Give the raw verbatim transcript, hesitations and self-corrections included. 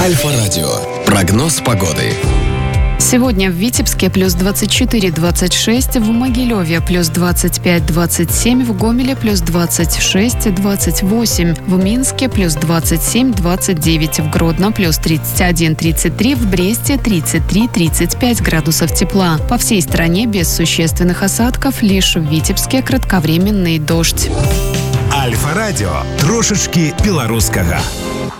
Альфа-радио. Прогноз погоды. Сегодня в Витебске плюс двадцать четыре - двадцать шесть, в Могилеве плюс двадцать пять - двадцать семь, в Гомеле плюс двадцать шесть - двадцать восемь, в Минске плюс двадцать семь - двадцать девять, в Гродно плюс тридцать один - тридцать три, в Бресте тридцать три - тридцать пять градусов тепла. По всей стране без существенных осадков, лишь в Витебске кратковременный дождь. Альфа-радио. Трошечки белорусского.